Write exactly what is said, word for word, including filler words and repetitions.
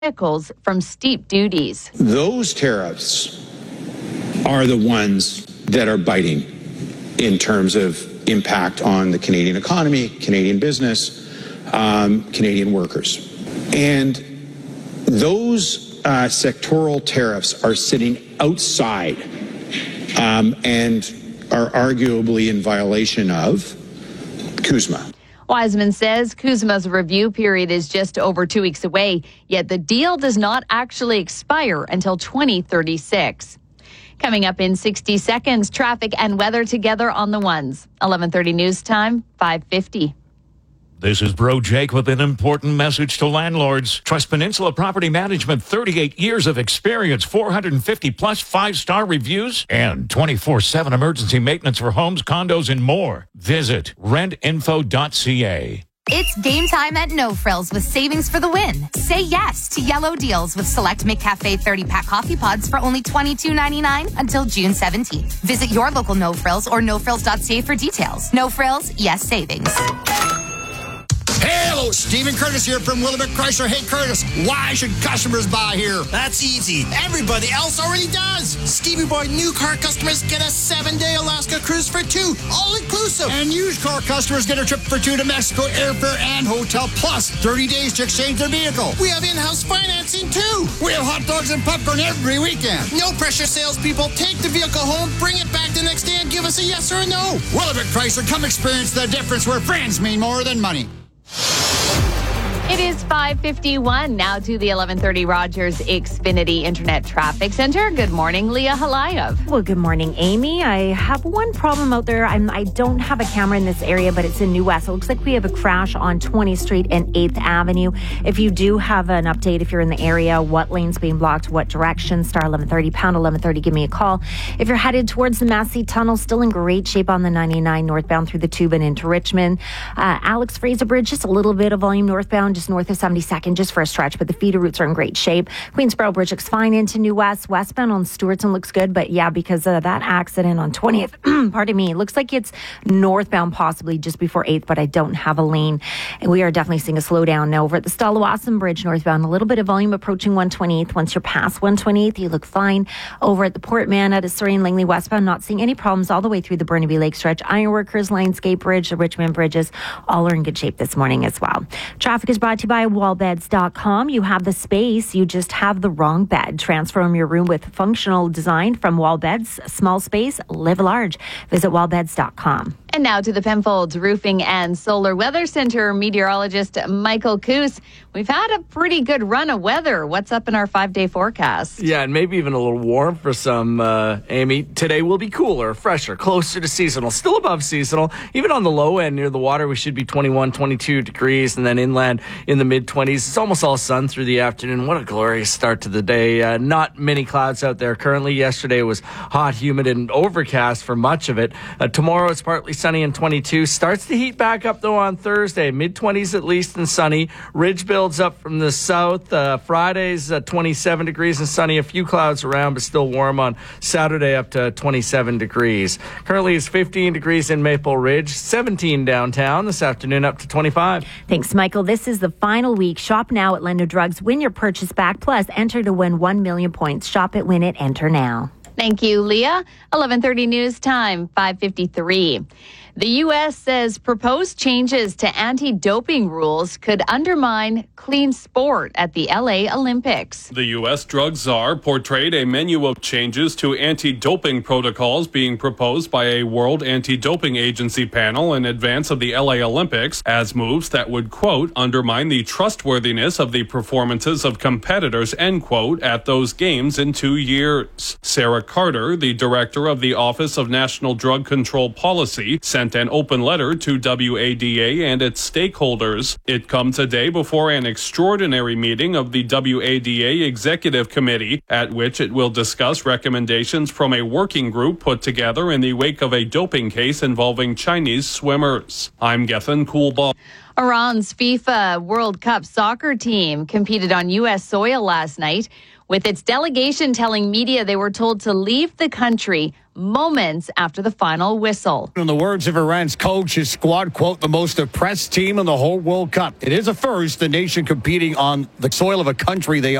vehicles from steep duties. Those tariffs are the ones that are biting in terms of impact on the Canadian economy, Canadian business, um, Canadian workers. And those uh, sectoral tariffs are sitting outside um, and are arguably in violation of C U S M A. Wiseman says C U S M A's review period is just over two weeks away, yet the deal does not actually expire until twenty thirty-six. Coming up in sixty seconds, traffic and weather together on the ones. eleven thirty news time, five fifty. This is Bro Jake with an important message to landlords. Trust Peninsula Property Management, thirty-eight years of experience, four hundred fifty plus five-star reviews, and twenty-four seven emergency maintenance for homes, condos, and more. Visit rent info dot c a. It's game time at No Frills with savings for the win. Say yes to yellow deals with select McCafe thirty-pack coffee pods for only twenty-two ninety-nine until June seventeenth. Visit your local No Frills or no frills dot c a for details. No Frills, yes savings. Hello, Stephen Curtis here from Willamette Chrysler. Hey, Curtis, why should customers buy here? That's easy. Everybody else already does. Stevie Boy new car customers get a seven-day Alaska cruise for two, all-inclusive. And used car customers get a trip for two to Mexico, airfare and hotel, plus thirty days to exchange their vehicle. We have in-house financing, too. We have hot dogs and popcorn every weekend. No pressure, salespeople. Take the vehicle home, bring it back the next day, and give us a yes or a no. Willamette Chrysler, come experience the difference where friends mean more than money. It is five fifty-one. Now to the eleven thirty Rogers Xfinity Internet Traffic Center. Good morning, Leah Halayev. Well, good morning, Amy. I have one problem out there. I'm, I don't have a camera in this area, but it's in New West. It looks like we have a crash on twentieth Street and eighth Avenue. If you do have an update, if you're in the area, what lane's being blocked, what direction, star eleven thirty, pound eleven thirty, give me a call. If you're headed towards the Massey Tunnel, still in great shape on the ninety-nine northbound through the Tube and into Richmond. Uh, Alex Fraser Bridge, just a little bit of volume northbound, just north of seventy-second, just for a stretch, but the feeder routes are in great shape. Queensboro Bridge looks fine into New West. Westbound on Stewartson looks good, but yeah, because of that accident on twentieth, pardon me, it looks like it's northbound possibly just before eighth, but I don't have a lane. And we are definitely seeing a slowdown now over at the Stalawasan Bridge northbound. A little bit of volume approaching one twenty-eighth. Once you're past one twenty-eighth, you look fine. Over at the Port Mann, Surrey and Langley westbound, not seeing any problems all the way through the Burnaby Lake stretch. Ironworkers, Lionsgate Bridge, the Richmond bridges, all are in good shape this morning as well. Traffic is brought to you by wall beds dot com. You have the space, you just have the wrong bed. Transform your room with functional design from Wall Beds. Small space, live large. Visit wall beds dot com. And now to the Penfolds Roofing and Solar Weather Center meteorologist Michael Coos. We've had a pretty good run of weather. What's up in our five-day forecast? Yeah, and maybe even a little warm for some, uh, Amy. Today will be cooler, fresher, closer to seasonal, still above seasonal. Even on the low end near the water, we should be twenty-one, twenty-two degrees, and then inland in the mid-twenties. It's almost all sun through the afternoon. What a glorious start to the day. Uh, not many clouds out there currently. Yesterday was hot, humid, and overcast for much of it. Uh, tomorrow it's partly sunny and twenty-two. Starts to heat back up, though, on Thursday. mid-twenties at least and sunny. Ridge builds up from the south. Uh, Friday's uh, twenty-seven degrees and sunny. A few clouds around, but still warm on Saturday up to twenty-seven degrees. Currently it's fifteen degrees in Maple Ridge, seventeen downtown. This afternoon up to twenty-five. Thanks, Michael. This is the final week. Shop now at Lendo Drugs. Win your purchase back. Plus, enter to win one million points. Shop it, win it, enter now. Thank you, Leah. eleven thirty news time, five fifty-three. The U S says proposed changes to anti-doping rules could undermine clean sport at the L A Olympics. The U S drug czar portrayed a menu of changes to anti-doping protocols being proposed by a World Anti-Doping Agency panel in advance of the L A Olympics as moves that would, quote, undermine the trustworthiness of the performances of competitors, end quote, at those games in two years. Sarah Carter, the director of the Office of National Drug Control Policy, sent an open letter to W A D A and its stakeholders. It comes a day before an extraordinary meeting of the W A D A Executive Committee, at which it will discuss recommendations from a working group put together in the wake of a doping case involving Chinese swimmers. I'm Gethin Coolbaugh. Iran's FIFA World Cup soccer team competed on U S soil last night, with its delegation telling media they were told to leave the country moments after the final whistle. In the words of Iran's coach, his squad, quote, the most oppressed team in the whole World Cup. It is a first, the nation competing on the soil of a country they